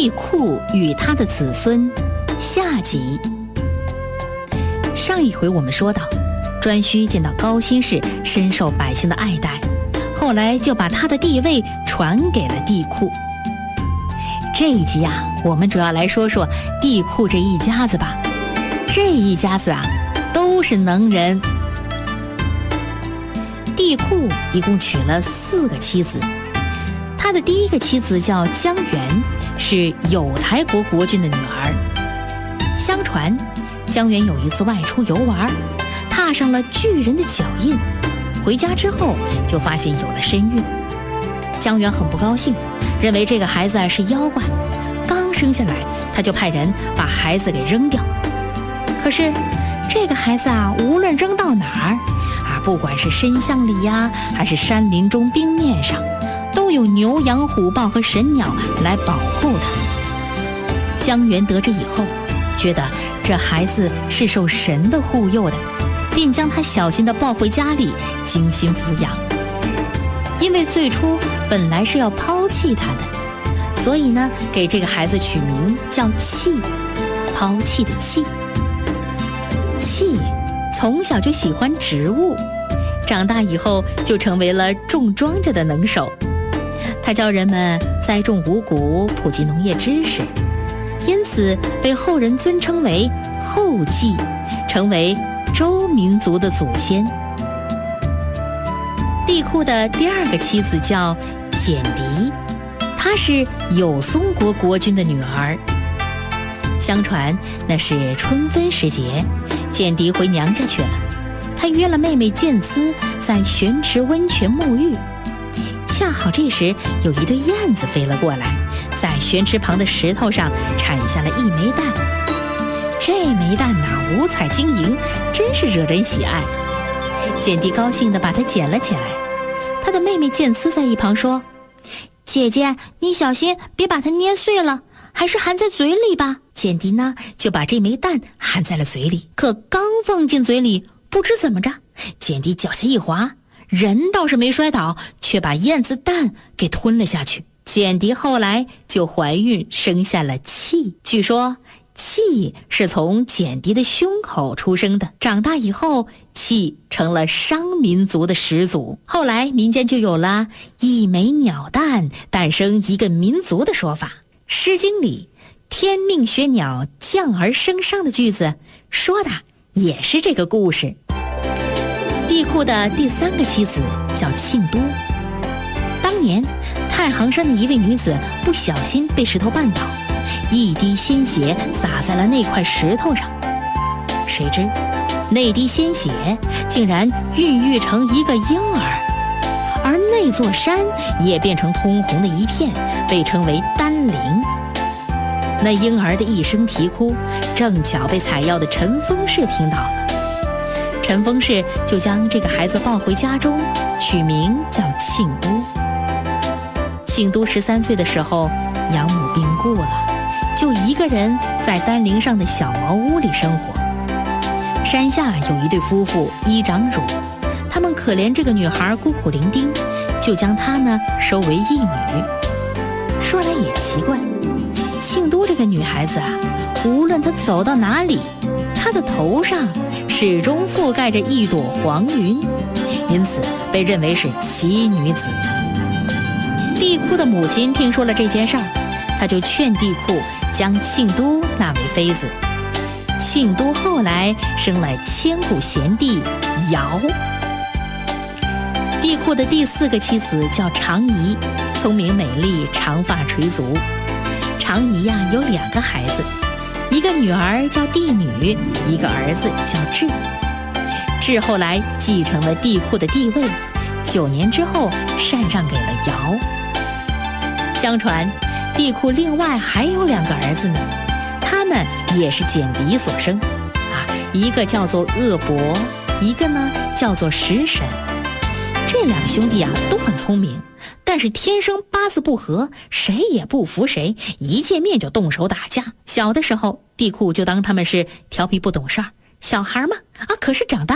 帝喾与他的子孙下集。上一回我们说到，颛顼见到高辛氏深受百姓的爱戴，后来就把他的地位传给了帝喾。这一集啊，我们主要来说说帝喾这一家子吧。这一家子啊，都是能人。帝喾一共娶了4个妻子，他的第一个妻子叫姜元，是有台国国君的女儿。相传姜元有一次外出游玩，踏上了巨人的脚印，回家之后就发现有了身孕。姜元很不高兴，认为这个孩子是妖怪，刚生下来他就派人把孩子给扔掉。可是这个孩子啊，无论扔到哪儿啊，不管是深巷里呀，还是山林中冰面上，都有牛羊虎豹和神鸟来保护他。姜元得知以后，觉得这孩子是受神的护佑的，便将他小心地抱回家里，精心抚养。因为最初本来是要抛弃他的，所以呢，给这个孩子取名叫弃，抛弃的弃。弃从小就喜欢植物，长大以后就成为了种庄稼的能手。他教人们栽种五谷，普及农业知识，因此被后人尊称为后稷，成为周民族的祖先。帝喾的第2个妻子叫简狄，她是有松国国君的女儿。相传那是春分时节，简狄回娘家去了，她约了妹妹建姿在玄池温泉沐浴。恰好这时有一对燕子飞了过来，在玄池旁的石头上产下了1枚蛋。这枚蛋五彩晶莹，真是惹人喜爱。简狄高兴地把它捡了起来。她的妹妹建姿在一旁说：“姐姐，你小心别把它捏碎了，还是含在嘴里吧。”简狄呢，就把这枚蛋含在了嘴里，可刚放进嘴里，不知怎么着，简狄脚下一滑，人倒是没摔倒，却把燕子蛋给吞了下去。简狄后来就怀孕，生下了契。据说契是从简狄的胸口出生的，长大以后契成了商民族的始祖。后来民间就有了1枚鸟蛋诞生一个民族的说法。诗经里天命学鸟降而生商的句子说的也是这个故事。帝喾的第3个妻子叫庆都。当年太行山的一位女子不小心被石头绊倒，一滴鲜血洒在了那块石头上，谁知那滴鲜血竟然孕育成一个婴儿，而那座山也变成通红的一片，被称为丹陵。那婴儿的一声啼哭，正巧被采药的陈丰氏听到了。陈丰氏就将这个孩子抱回家中，取名叫庆都。庆都13岁的时候，养母病故了，就一个人在丹陵上的小茅屋里生活。山下有一对夫妇依长乳，他们可怜这个女孩孤苦伶仃，就将她呢收为义女。说来也奇怪，庆都这个女孩子啊，无论她走到哪里，她的头上始终覆盖着一朵黄云，因此被认为是奇女子。帝喾的母亲听说了这件事儿，她就劝帝喾将庆都纳为妃子。庆都后来生了千古贤帝尧。帝喾的第4个妻子叫长仪，聪明美丽，长发垂足。长仪呀，有2个孩子，一个女儿叫帝女，一个儿子叫智。智后来继承了帝喾的地位，9年之后禅让给了尧。相传帝喾另外还有2个儿子呢，他们也是简狄所生一个叫做鄂伯，一个呢叫做石沈。这2个兄弟啊都很聪明，但是天生八字不合，谁也不服谁，一见面就动手打架。小的时候帝喾就当他们是调皮不懂事儿，小孩嘛可是长大